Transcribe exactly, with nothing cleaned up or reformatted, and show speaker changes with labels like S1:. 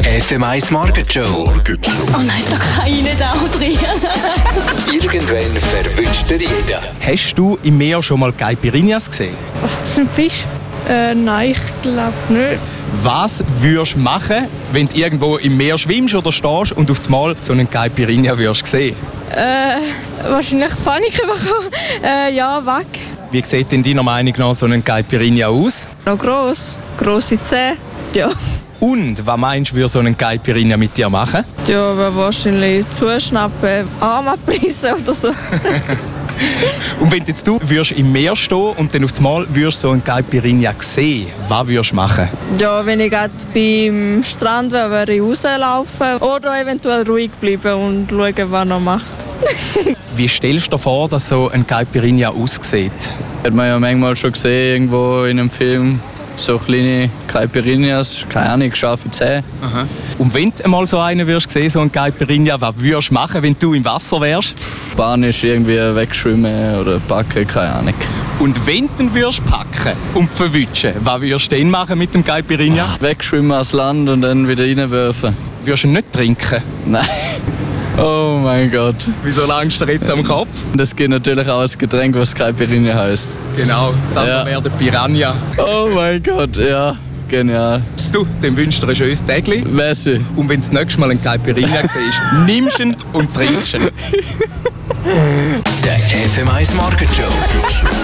S1: F M eins Morgenshow. Morgenshow.
S2: Oh nein, da kann ich nicht auch drin.
S1: Irgendwann verwünscht er jeden.
S3: Hast du im Meer schon mal Caipirinhas gesehen?
S4: Das ist ein Fisch? Äh, nein, ich glaube nicht.
S3: Was würdest du machen, wenn du irgendwo im Meer schwimmst oder stehst und auf einmal so einen Caipirinha würdest sehen?
S4: Äh, wahrscheinlich Panik bekommen. Äh, ja, weg.
S3: Wie sieht denn deiner Meinung nach so ein Caipirinha aus?
S4: Noch gross. Grosse Zähne. Ja.
S3: Und was meinst du, würde so einen Caipirinha mit dir machen?
S4: Ja, aber wahrscheinlich zuschnappen, Arm abreißen oder so.
S3: Und wenn jetzt du würdest im Meer stehen und dann auf einmal würdest so einen Caipirinha sehen, was würdest du machen?
S4: Ja, wenn ich gerade beim Strand wäre, würde ich rauslaufen oder eventuell ruhig bleiben und schauen, was er noch macht.
S3: Wie stellst du dir vor, dass so ein Caipirinha aussieht?
S5: Hat man ja manchmal schon gesehen, irgendwo in einem Film. So kleine Caipirinhas, keine Ahnung, scharfe Zähne.
S3: Aha. Und wenn du mal so einen würdest sehen, so einen Caipirinha, was würdest du machen, wenn du im Wasser wärst?
S5: Spanisch irgendwie wegschwimmen oder packen, keine Ahnung.
S3: Und wenn du ihn würdest packen und verwutschen, was würdest du dann machen mit dem Caipirinha?
S5: Wegschwimmen ans Land und dann wieder reinwerfen.
S3: Würdest du ihn nicht trinken?
S5: Nein. Oh mein Gott.
S3: Wieso langst du dir jetzt am Kopf?
S5: Das gibt natürlich auch ein Getränk, was Caipirinha heisst.
S3: Genau, sagen wir der Piranha.
S5: Oh mein Gott, ja, genial.
S3: Du, dann wünschst du dir ein schönes Tägli.
S5: Merci.
S3: Und wenn du das nächste Mal einen Caipirinha siehst, nimmst du ihn und trinkst ihn.
S1: Der F M eins Morgenshow.